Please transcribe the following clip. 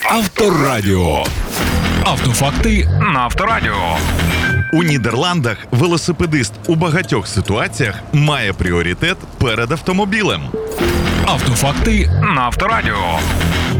Авторадіо. Автофакти на Авторадіо. У Нідерландах велосипедист у багатьох ситуаціях має пріоритет перед автомобілем. Автофакти на Авторадіо.